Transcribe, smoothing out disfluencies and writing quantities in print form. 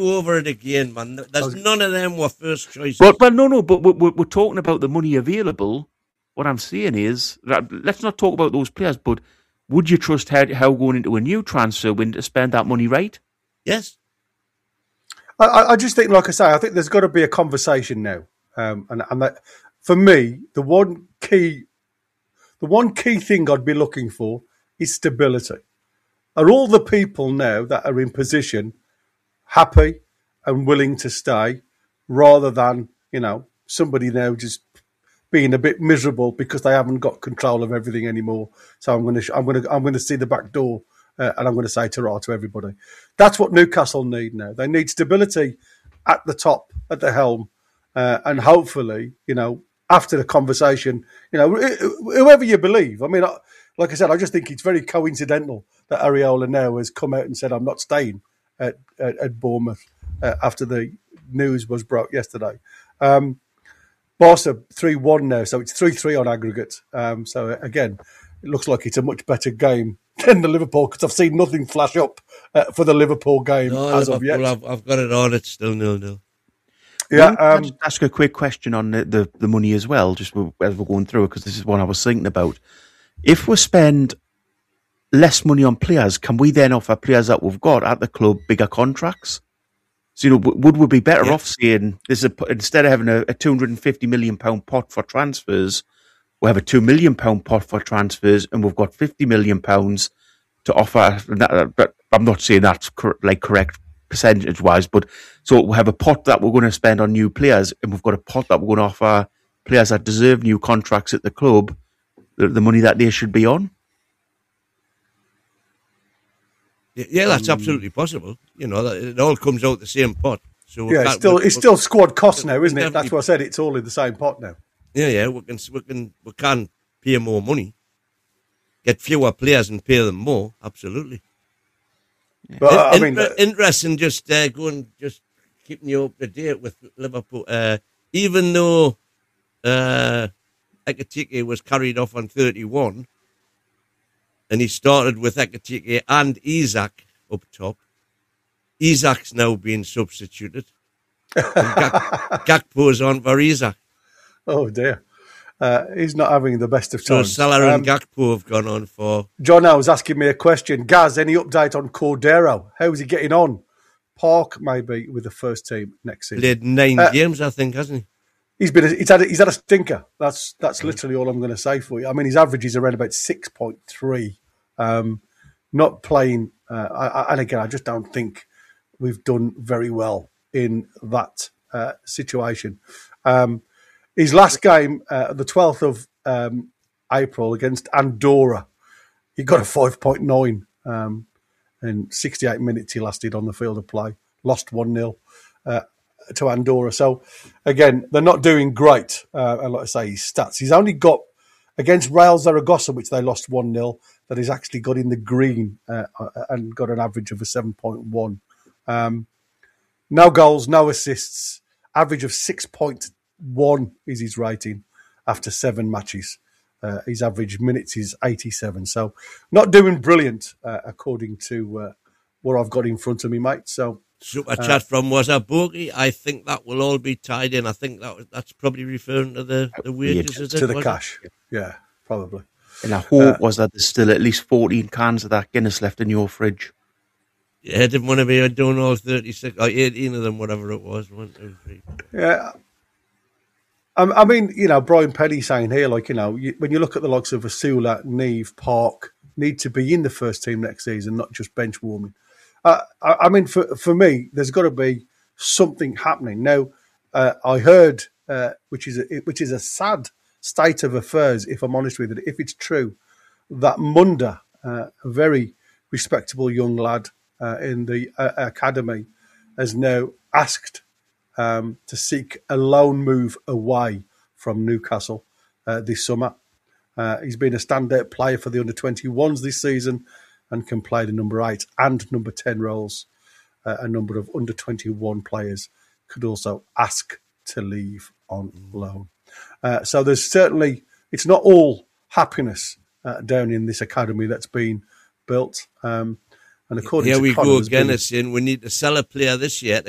go over it again, man. There's none of them were first choices. But we're talking about the money available. What I'm saying is, let's not talk about those players, but would you trust how going into a new transfer window to spend that money right? Yes. I just think, like I say, I think there's got to be a conversation now. And that, for me, the one key thing I'd be looking for is stability. Are all the people now that are in position happy and willing to stay, rather than, somebody now just being a bit miserable because they haven't got control of everything anymore? So I'm going to see the back door, and I'm going to say ta-ra to everybody. That's what Newcastle need now. They need stability at the top, at the helm, and hopefully, after the conversation, whoever you believe. I mean, like I said, I just think it's very coincidental that Areola now has come out and said, I'm not staying at Bournemouth after the news was brought yesterday. Barca 3-1 now, so it's 3-3 on aggregate. So again, it looks like it's a much better game than the Liverpool, because I've seen nothing flash up for the Liverpool game as of yet. I've got it on, it's still 0-0. Yeah, I'll just ask a quick question on the money as well, just as we're going through it, because this is one I was thinking about. If we spend less money on players, can we then offer players that we've got at the club bigger contracts? So, would we be better off saying instead of having a £250 million pot for transfers, we have a £2 million pot for transfers, and we've got £50 million to offer? But I'm not saying that's correct percentage-wise, but so we have a pot that we're going to spend on new players, and we've got a pot that we're going to offer players that deserve new contracts at the club, the money that they should be on. Yeah, that's absolutely possible. It all comes out the same pot. So it's still squad costs now, isn't it? That's what I said. It's all in the same pot now. Yeah. We can pay more money, get fewer players, and pay them more. Absolutely. But interesting. Just keeping you up to date with Liverpool. Even though Ekitike was carried off on 31. And he started with Ekitike and Isak up top. Isak's now being substituted. Gakpo's on for Isak. Oh, dear. He's not having the best of times. So Salah and Gakpo have gone on for... John was asking me a question. Gaz, any update on Cordero? How's he getting on? Park, maybe, with the first team next season. Played 9 games, I think, hasn't he? He's had a stinker. That's literally all I'm going to say for you. I mean, his average is around about 6.3. Not playing, and again, I just don't think we've done very well in that situation. His last game, the 12th of April against Andorra, he got a 5.9. In 68 minutes he lasted on the field of play. Lost 1-0 to Andorra. So, again, they're not doing great. And like I say, his stats. He's only got, against Real Zaragoza, which they lost 1-0, that he's actually got in the green and got an average of a 7.1. No goals, no assists. Average of 6.1 is his rating after 7 matches. His average minutes is 87. So not doing brilliant, according to what I've got in front of me, mate. So Super chat from Wasabogi. I think that will all be tied in. I think that's probably referring to the wages. To the cash. Yeah, probably. And I hope was that there's still at least 14 cans of that Guinness left in your fridge. Yeah, I didn't want to be doing all 36 or 18 of them, whatever it was. 1, 2, 3, 4. Yeah. I mean, Brian Penny saying here, when you look at the likes of Asula, Neve, Park, need to be in the first team next season, not just bench warming. I mean, for me, there's got to be something happening. Now, I heard, which is a sad state of affairs, if I'm honest with it, if it's true, that Munda, a very respectable young lad in the academy, has now asked to seek a loan move away from Newcastle this summer. He's been a standout player for the under-21s this season and can play the number 8 and number 10 roles. A number of under-21 players could also ask to leave on loan. So there's certainly, it's not all happiness down in this academy that's been built. And according Here to we Connor, go again, it's saying we need to sell a player this year to